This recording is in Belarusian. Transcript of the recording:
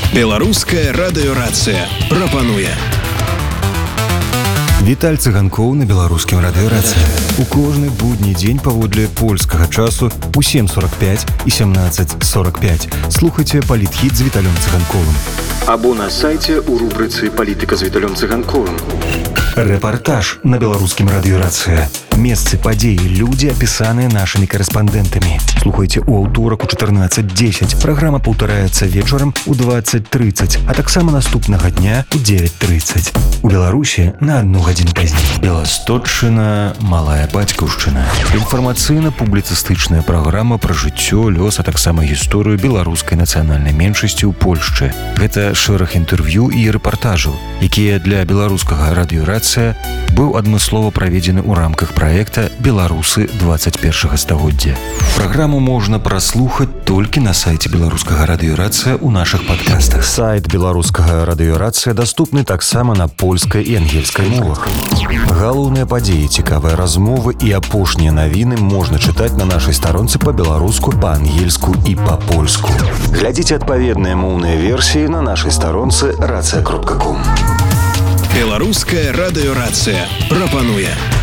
Беларуская радыёрацыя прапануе. Віталь Цыганкоў на беларускім радыёрацыі. У кожны будні дзень паводле польскага часу у 7:45 і 17:45 слухайце палітхіт з Віталем Цыганковым. Або на сайце у рубрыцы «Палітыка з Віталем Цыганковым». Рэпартаж на беларускім радыёрацыі. Месцы, падзеі, людзі, апісаныя нашымі корэспандэнтамі. Слухайце ў аўторак у 14:10. Праграма паўтараецца вечарам у 20:30, а таксама наступнага дня у 9:30. У Беларусі на 1 гадзіну пазней. Беластотчына, малая бацькаўшчына. Інфармацыйна-публіцыстычная праграма пра жыццё, лёс, а таксама гісторыю беларускай нацыянальнай меншасці ў Польшчы. Гэта шэраг інтэрв'ю і рэпартажаў, якія для беларускага радыёрацыя быў адмыслова праведзены ў рамках праекта «Беларусы 21 стагоддзя». Праграму можна праслухаць толькі на сайце беларускага радыёрацыя ў нашых падкастах. Сайт беларускага радыёрацыя даступны таксама на польскай і ангельскай мовах. Галоўныя падзеі, цікавыя размовы і апошнія навіны можна чытаць на нашай старонцы па-беларуску, па-ангельску і па-польску. Глядзіце адпаведныя моўныя версіі на нашай старонцы racja.com. Беларуская радыёрацыя прапануе.